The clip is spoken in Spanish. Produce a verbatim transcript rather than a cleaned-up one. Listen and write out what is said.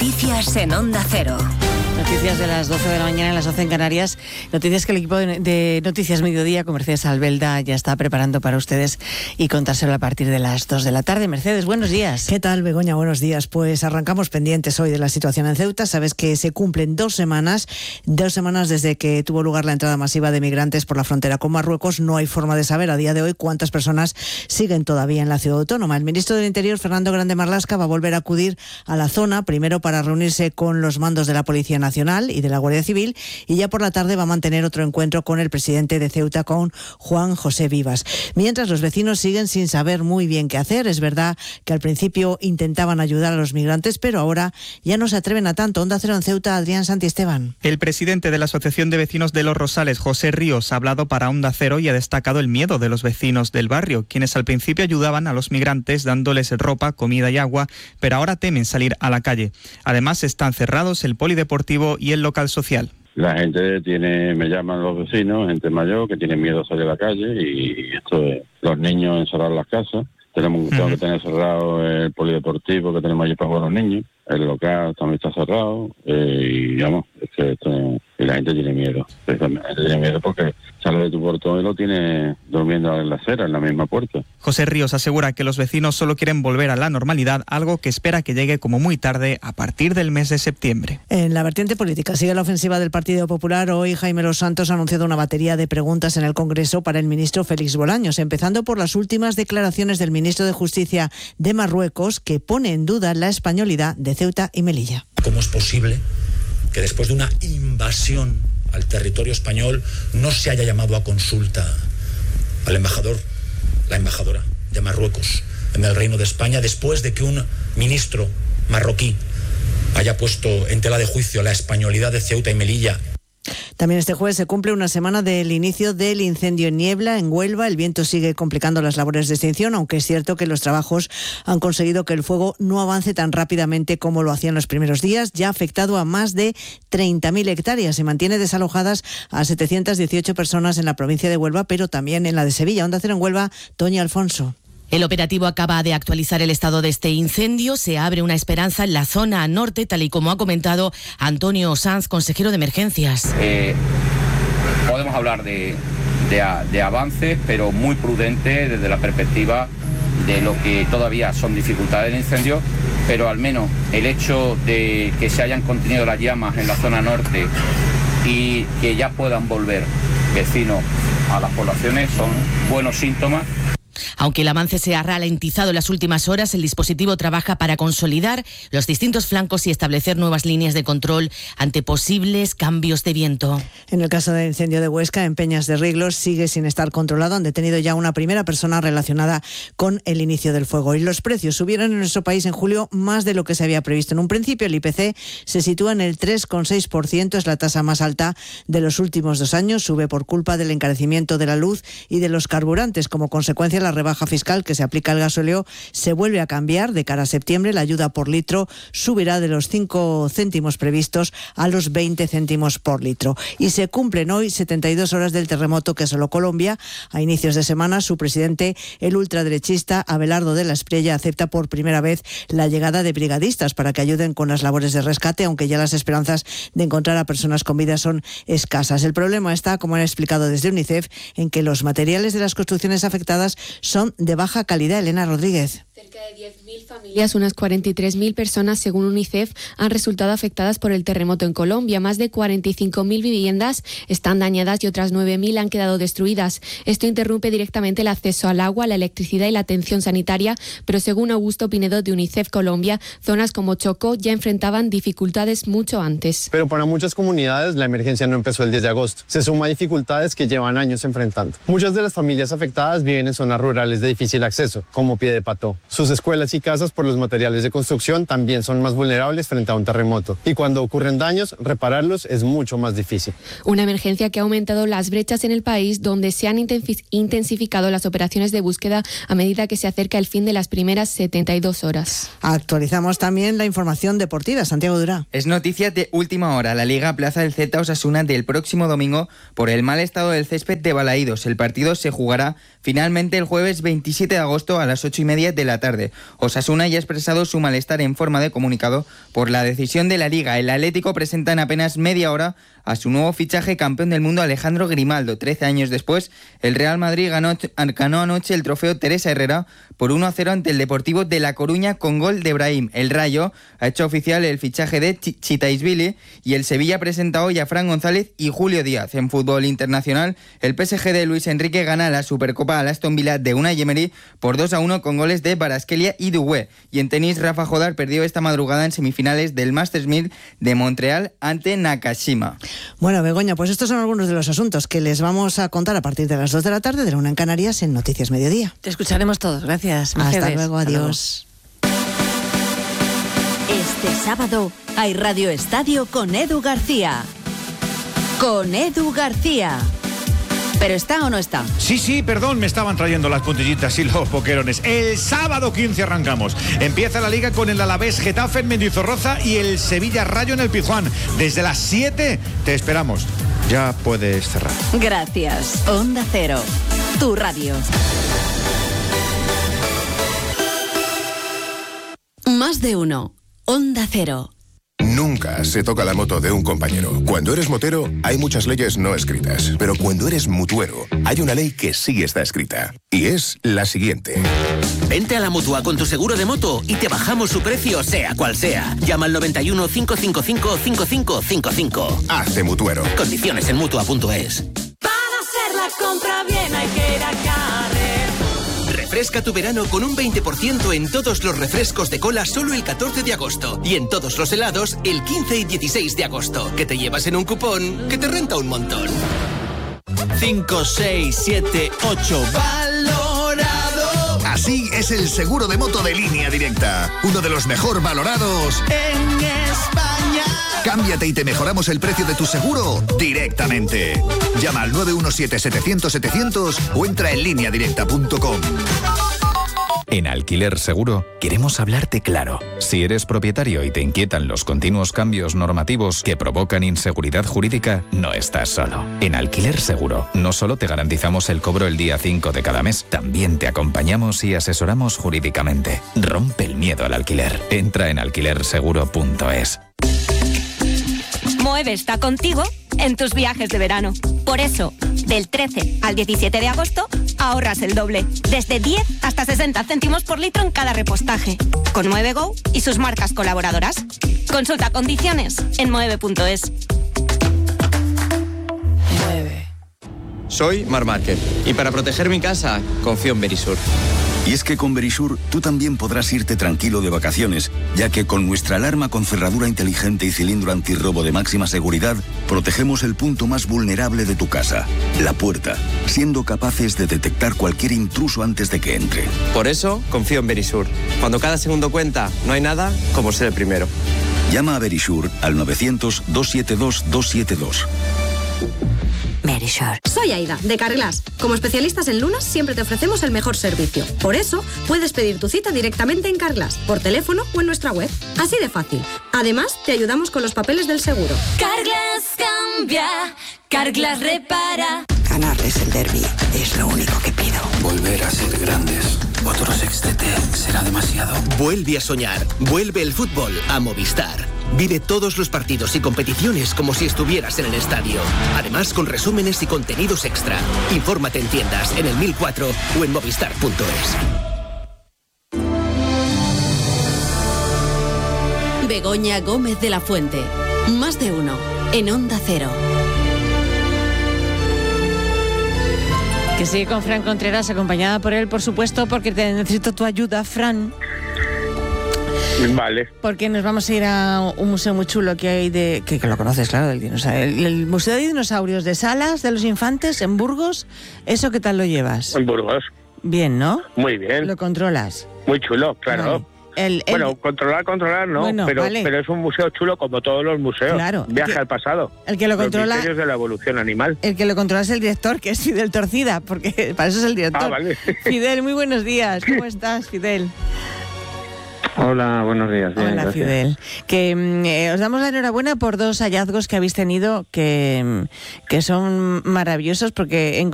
Noticias en Onda Cero. Noticias de las doce de la mañana, en las doce en Canarias. Noticias que el equipo de, de Noticias Mediodía con Mercedes Albelda ya está preparando para ustedes y contárselo a partir de las dos de la tarde. Mercedes, buenos días. ¿Qué tal, Begoña? Buenos días. Pues arrancamos pendientes hoy de la situación en Ceuta. Sabes que se cumplen dos semanas, dos semanas desde que tuvo lugar la entrada masiva de migrantes por la frontera con Marruecos. No hay forma de saber a día de hoy cuántas personas siguen todavía en la ciudad autónoma. El ministro del Interior, Fernando Grande Marlaska, va a volver a acudir a la zona, primero para reunirse con los mandos de la Policía Nacional y de la Guardia Civil, y ya por la tarde va a mantener otro encuentro con el presidente de Ceuta, con Juan José Vivas. Mientras, los vecinos siguen sin saber muy bien qué hacer. Es verdad que al principio intentaban ayudar a los migrantes, pero ahora ya no se atreven a tanto. Onda Cero en Ceuta, Adrián Santiesteban. El presidente de la Asociación de Vecinos de Los Rosales, José Ríos, ha hablado para Onda Cero y ha destacado el miedo de los vecinos del barrio, quienes al principio ayudaban a los migrantes dándoles ropa, comida y agua, pero ahora temen salir a la calle. Además, están cerrados el polideportivo y el local social. La gente tiene, me llaman los vecinos, gente mayor que tiene miedo a salir a la calle, y esto es los niños encerrar las casas. Tenemos uh-huh. que tener cerrado el polideportivo que tenemos allí para jugar a los niños. El local también está cerrado, eh, y digamos, es que esto, y la gente tiene miedo. La gente tiene miedo porque sale de tu portón y lo tiene durmiendo en la acera, en la misma puerta. José Ríos asegura que los vecinos solo quieren volver a la normalidad, algo que espera que llegue como muy tarde, a partir del mes de septiembre. En la vertiente política sigue la ofensiva del Partido Popular. Hoy Jaime Los Santos ha anunciado una batería de preguntas en el Congreso para el ministro Félix Bolaños, empezando por las últimas declaraciones del ministro de Justicia de Marruecos, que pone en duda la españolidad de Ceuta y Melilla. ¿Cómo es posible que después de una invasión al territorio español no se haya llamado a consulta al embajador, la embajadora de Marruecos en el Reino de España, después de que un ministro marroquí haya puesto en tela de juicio la españolidad de Ceuta y Melilla? También este jueves se cumple una semana del inicio del incendio en Niebla, en Huelva. El viento sigue complicando las labores de extinción, aunque es cierto que los trabajos han conseguido que el fuego no avance tan rápidamente como lo hacían los primeros días. Ya ha afectado a más de treinta mil hectáreas. Se mantiene desalojadas a setecientas dieciocho personas en la provincia de Huelva, pero también en la de Sevilla. Onda Cero en Huelva, Toña Alfonso. El operativo acaba de actualizar el estado de este incendio. Se abre una esperanza en la zona norte, tal y como ha comentado Antonio Sanz, consejero de Emergencias. Eh, podemos hablar de, de, de avances, pero muy prudentes desde la perspectiva de lo que todavía son dificultades del incendio, pero al menos el hecho de que se hayan contenido las llamas en la zona norte y que ya puedan volver vecinos a las poblaciones son buenos síntomas. Aunque el avance se ha ralentizado en las últimas horas, el dispositivo trabaja para consolidar los distintos flancos y establecer nuevas líneas de control ante posibles cambios de viento. En el caso del incendio de Huesca, en Peñas de Riglos, sigue sin estar controlado. Han detenido ya una primera persona relacionada con el inicio del fuego. Y los precios subieron en nuestro país en julio más de lo que se había previsto. En un principio, el I P C se sitúa en el tres coma seis por ciento, es la tasa más alta de los últimos dos años. Sube por culpa del encarecimiento de la luz y de los carburantes. Como consecuencia, la rebaja fiscal que se aplica al gasóleo se vuelve a cambiar. De cara a septiembre, la ayuda por litro subirá de los cinco céntimos previstos a los veinte céntimos por litro. Y se cumplen hoy setenta y dos horas del terremoto que asoló Colombia. A inicios de semana, su presidente, el ultraderechista Abelardo de la Espriella, acepta por primera vez la llegada de brigadistas para que ayuden con las labores de rescate, aunque ya las esperanzas de encontrar a personas con vida son escasas. El problema está, como han explicado desde UNICEF, en que los materiales de las construcciones afectadas son de baja calidad. Elena Rodríguez. Cerca de diez mil familias, unas cuarenta y tres mil personas, según UNICEF, han resultado afectadas por el terremoto en Colombia. Más de cuarenta y cinco mil viviendas están dañadas y otras nueve mil han quedado destruidas. Esto interrumpe directamente el acceso al agua, la electricidad y la atención sanitaria, pero según Augusto Pinedo de UNICEF Colombia, zonas como Chocó ya enfrentaban dificultades mucho antes. Pero para muchas comunidades la emergencia no empezó el diez de agosto. Se suma a dificultades que llevan años enfrentando. Muchas de las familias afectadas viven en zonas rurales de difícil acceso, como Piedepató. Sus escuelas y casas por los materiales de construcción también son más vulnerables frente a un terremoto. Y cuando ocurren daños, repararlos es mucho más difícil. Una emergencia que ha aumentado las brechas en el país, donde se han intensificado las operaciones de búsqueda a medida que se acerca el fin de las primeras setenta y dos horas. Actualizamos también la información deportiva. Santiago Durá. Es noticia de última hora. La Liga aplaza el Celta Osasuna del próximo domingo por el mal estado del césped de Balaídos. El partido se jugará finalmente el jueves veintisiete de agosto a las ocho y media de la tarde. Osasuna ya ha expresado su malestar en forma de comunicado por la decisión de la Liga. El Atlético presenta en apenas media hora a su nuevo fichaje campeón del mundo Alejandro Grimaldo. Trece años después, el Real Madrid ganó, ganó anoche el trofeo Teresa Herrera por uno a cero ante el Deportivo de La Coruña con gol de Brahim. El Rayo ha hecho oficial el fichaje de Ch- Chitaisvili y el Sevilla presenta hoy a Fran González y Julio Díaz. En fútbol internacional, el P S G de Luis Enrique gana la Supercopa al Aston Villa de Unai Emery por dos a uno con goles de Kvaratskhelia y Doué. Y en tenis, Rafa Jodar perdió esta madrugada en semifinales del Masters mil de Montreal ante Nakashima. Bueno, Begoña, pues estos son algunos de los asuntos que les vamos a contar a partir de las dos de la tarde de la una en Canarias en Noticias Mediodía. Te escucharemos todos. Gracias, Mercedes. Hasta luego, adiós. Este sábado hay Radio Estadio con Edu García. Con Edu García. ¿Pero está o no está? Sí, sí, perdón, me estaban trayendo las puntillitas y los boquerones. El sábado quince arrancamos. Empieza la Liga con el Alavés Getafe en Mendizorroza y el Sevilla Rayo en el Pizjuán. Desde las siete te esperamos. Ya puedes cerrar. Gracias. Onda Cero, tu radio. Más de uno. Onda Cero. Nunca se toca la moto de un compañero. Cuando eres motero, hay muchas leyes no escritas. Pero cuando eres mutuero, hay una ley que sí está escrita. Y es la siguiente. Vente a la Mutua con tu seguro de moto y te bajamos su precio, sea cual sea. Llama al noventa y uno, cinco cinco cinco, cinco cinco cinco cinco. Hazte mutuero. Condiciones en mutua punto es. Para hacer la compra bien hay que ir a Carrer. Refresca tu verano con un veinte por ciento en todos los refrescos de cola solo el catorce de agosto y en todos los helados el quince y dieciséis de agosto, que te llevas en un cupón que te renta un montón. cinco, seis, siete, ocho. ¡Valorado! Así es el seguro de moto de Línea Directa, uno de los mejor valorados en España. Cámbiate y te mejoramos el precio de tu seguro directamente. Llama al nueve uno siete, setecientos, setecientos o entra en línea directa punto com. En Alquiler Seguro queremos hablarte claro. Si eres propietario y te inquietan los continuos cambios normativos que provocan inseguridad jurídica, no estás solo. En Alquiler Seguro no solo te garantizamos el cobro el día cinco de cada mes, también te acompañamos y asesoramos jurídicamente. Rompe el miedo al alquiler. Entra en alquiler seguro punto es. Moeve está contigo en tus viajes de verano. Por eso, del trece al diecisiete de agosto, ahorras el doble. Desde diez hasta sesenta céntimos por litro en cada repostaje. Con Moeve Go y sus marcas colaboradoras. Consulta condiciones en moeve punto es. Soy Mar Márquez y para proteger mi casa confío en Verisur. Y es que con Verisur tú también podrás irte tranquilo de vacaciones, ya que con nuestra alarma con cerradura inteligente y cilindro antirrobo de máxima seguridad, protegemos el punto más vulnerable de tu casa, la puerta, siendo capaces de detectar cualquier intruso antes de que entre. Por eso confío en Verisur. Cuando cada segundo cuenta, no hay nada como ser el primero. Llama a Verisur al novecientos, doscientos setenta y dos, doscientos setenta y dos. Verisur. Soy Aida, de Carglass. Como especialistas en lunas, siempre te ofrecemos el mejor servicio. Por eso, puedes pedir tu cita directamente en Carglass, por teléfono o en nuestra web. Así de fácil. Además, te ayudamos con los papeles del seguro. Carglass cambia, Carglass repara. Ganarles el derbi es lo único que pido. Volver a ser grandes. Otro sextete será demasiado. Vuelve a soñar. Vuelve el fútbol a Movistar. Vive todos los partidos y competiciones como si estuvieras en el estadio. Además, con resúmenes y contenidos extra. Infórmate en tiendas, en el mil cuatro o en movistar punto es. Begoña Gómez de la Fuente. Más de uno. En Onda Cero. Que sigue con Fran Contreras, acompañada por él, por supuesto, porque te necesito tu ayuda, Fran. Vale. Porque nos vamos a ir a un museo muy chulo que hay de... Que, que lo conoces, claro, del dinosaurio. El, el Museo de Dinosaurios de Salas de los Infantes en Burgos. ¿Eso qué tal lo llevas? En Burgos. Bien, ¿no? Muy bien. ¿Lo controlas? Muy chulo, claro. Vale. El, el... Bueno, controlar, controlar no, bueno, pero, vale. pero es un museo chulo como todos los museos. Claro. Viaje que, al pasado. El que lo controla... Los misterios de la evolución animal. El que lo controla es el director, que es Fidel Torcida, porque para eso es el director. Ah, vale. Fidel, muy buenos días. ¿Cómo estás, Fidel? Hola, buenos días. Bien, Hola, gracias. Fidel. Que eh, os damos la enhorabuena por dos hallazgos que habéis tenido que, que son maravillosos, porque en